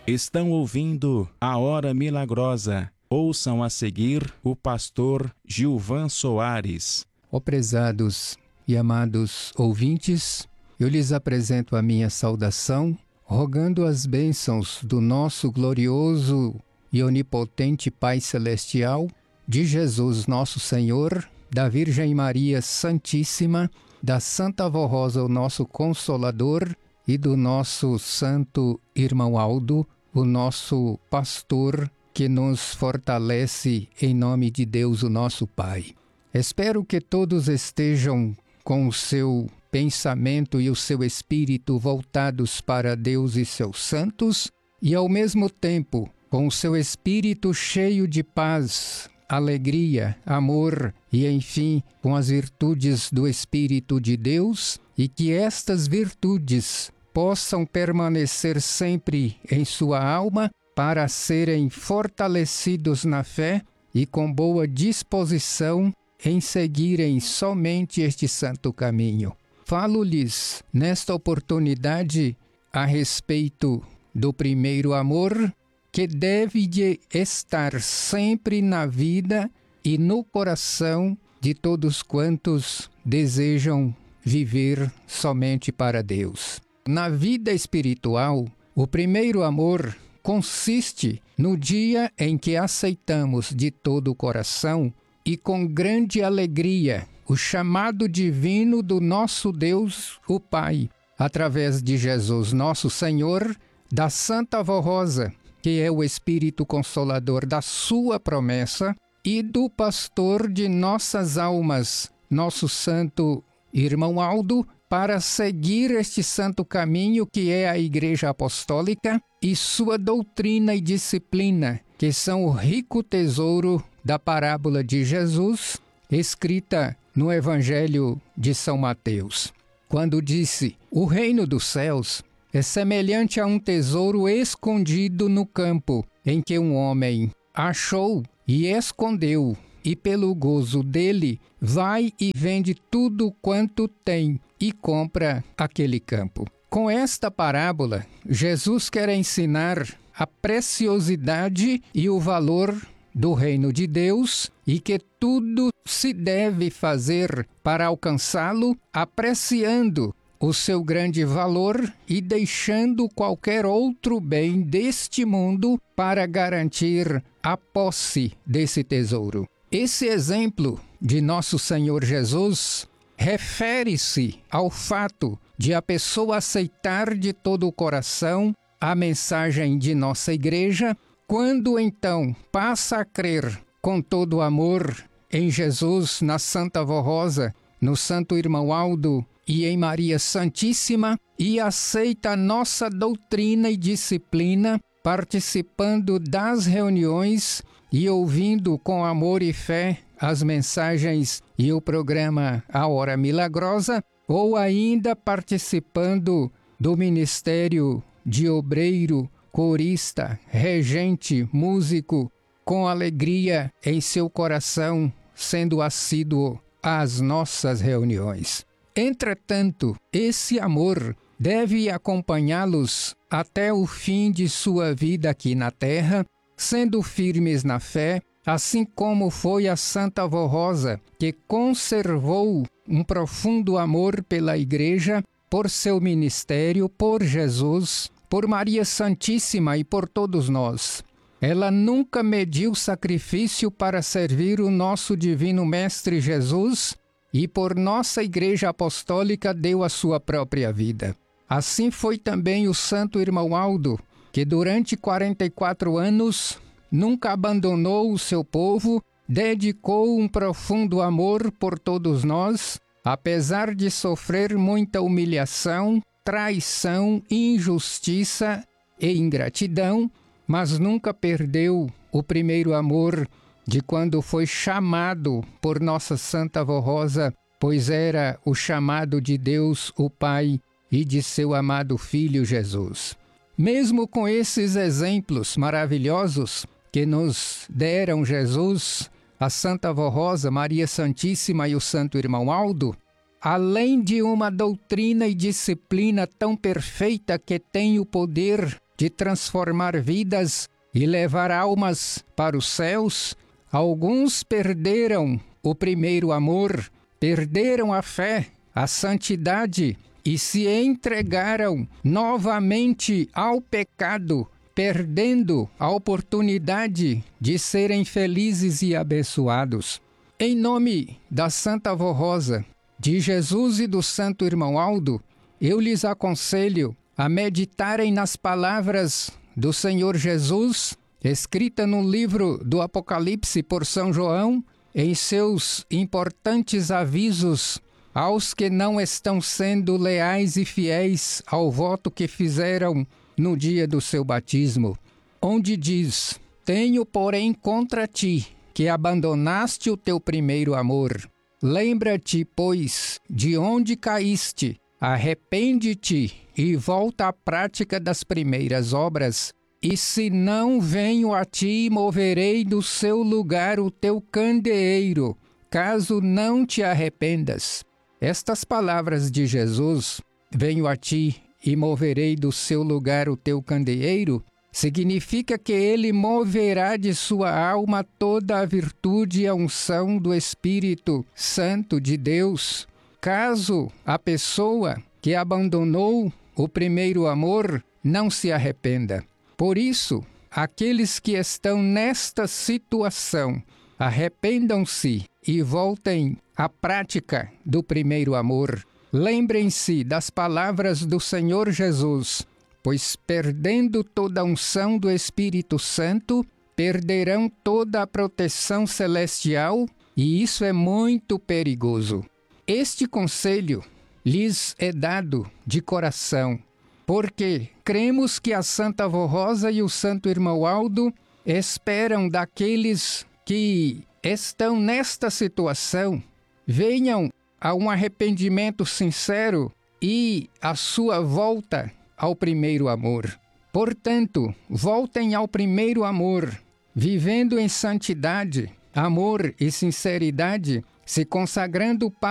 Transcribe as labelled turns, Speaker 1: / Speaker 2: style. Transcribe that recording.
Speaker 1: Estão ouvindo a Hora Milagrosa. Ouçam a seguir o pastor Gilvan Soares.
Speaker 2: Ó prezados e amados ouvintes, eu lhes apresento a minha saudação, rogando as bênçãos do nosso glorioso e onipotente Pai Celestial, de Jesus nosso Senhor, da Virgem Maria Santíssima, da Santa Vó Rosa, o nosso Consolador, e do nosso Santo Irmão Aldo, o nosso pastor, que nos fortalece em nome de Deus, o nosso Pai. Espero que todos estejam com o seu pensamento e o seu espírito voltados para Deus e seus santos, e ao mesmo tempo com o seu espírito cheio de paz, alegria, amor e, enfim, com as virtudes do Espírito de Deus, e que estas virtudes possam permanecer sempre em sua alma para serem fortalecidos na fé e com boa disposição em seguirem somente este santo caminho. Falo-lhes nesta oportunidade a respeito do primeiro amor, que deve de estar sempre na vida e no coração de todos quantos desejam viver somente para Deus. Na vida espiritual, o primeiro amor consiste no dia em que aceitamos de todo o coração e com grande alegria o chamado divino do nosso Deus, o Pai, através de Jesus nosso Senhor, da Santa Vó Rosa, que é o Espírito Consolador da sua promessa, e do pastor de nossas almas, nosso Santo Irmão Aldo, para seguir este santo caminho que é a Igreja Apostólica e sua doutrina e disciplina, que são o rico tesouro da parábola de Jesus, escrita no Evangelho de São Mateus, quando disse: "O reino dos céus é semelhante a um tesouro escondido no campo, em que um homem achou e escondeu, e pelo gozo dele vai e vende tudo quanto tem e compra aquele campo." Com esta parábola, Jesus quer ensinar a preciosidade e o valor do reino de Deus, e que tudo se deve fazer para alcançá-lo, apreciando o seu grande valor e deixando qualquer outro bem deste mundo para garantir a posse desse tesouro. Esse exemplo de nosso Senhor Jesus refere-se ao fato de a pessoa aceitar de todo o coração a mensagem de nossa igreja, quando então passa a crer com todo o amor em Jesus, na Santa Vó Rosa, no Santo Irmão Aldo e em Maria Santíssima, e aceita a nossa doutrina e disciplina, participando das reuniões e ouvindo com amor e fé as mensagens e o programa A Hora Milagrosa, ou ainda participando do ministério de obreiro, corista, regente, músico, com alegria em seu coração, sendo assíduo às nossas reuniões. Entretanto, esse amor deve acompanhá-los até o fim de sua vida aqui na terra, sendo firmes na fé, assim como foi a Santa Vó Rosa, que conservou um profundo amor pela Igreja, por seu ministério, por Jesus, por Maria Santíssima e por todos nós. Ela nunca mediu sacrifício para servir o nosso Divino Mestre Jesus, e por nossa Igreja Apostólica deu a sua própria vida. Assim foi também o Santo Irmão Aldo, que durante 44 anos nunca abandonou o seu povo, dedicou um profundo amor por todos nós, apesar de sofrer muita humilhação, traição, injustiça e ingratidão, mas nunca perdeu o primeiro amor de quando foi chamado por nossa Santa Vó Rosa, pois era o chamado de Deus, o Pai, e de seu amado Filho Jesus. Mesmo com esses exemplos maravilhosos que nos deram Jesus, a Santa Vó Rosa, Maria Santíssima e o Santo Irmão Aldo, além de uma doutrina e disciplina tão perfeita que tem o poder de transformar vidas e levar almas para os céus, alguns perderam o primeiro amor, perderam a fé, a santidade e se entregaram novamente ao pecado, perdendo a oportunidade de serem felizes e abençoados. Em nome da Santa Avó Rosa, de Jesus e do Santo Irmão Aldo, eu lhes aconselho a meditarem nas palavras do Senhor Jesus, escrita no livro do Apocalipse por São João, em seus importantes avisos aos que não estão sendo leais e fiéis ao voto que fizeram no dia do seu batismo, onde diz: tenho, porém, contra ti que abandonaste o teu primeiro amor. Lembra-te, pois, de onde caíste, arrepende-te e volta à prática das primeiras obras. E se não venho a ti e moverei do seu lugar o teu candeeiro, caso não te arrependas. Estas palavras de Jesus, venho a ti e moverei do seu lugar o teu candeeiro, significa que ele moverá de sua alma toda a virtude e a unção do Espírito Santo de Deus, caso a pessoa que abandonou o primeiro amor não se arrependa. Por isso, aqueles que estão nesta situação, arrependam-se e voltem à prática do primeiro amor. Lembrem-se das palavras do Senhor Jesus, pois perdendo toda a unção do Espírito Santo, perderão toda a proteção celestial, e isso é muito perigoso. Este conselho lhes é dado de coração, porque cremos que a Santa Avó Rosa e o Santo Irmão Aldo esperam daqueles que estão nesta situação, venham a um arrependimento sincero e a sua volta ao primeiro amor. Portanto, voltem ao primeiro amor, vivendo em santidade, amor e sinceridade, se consagrando para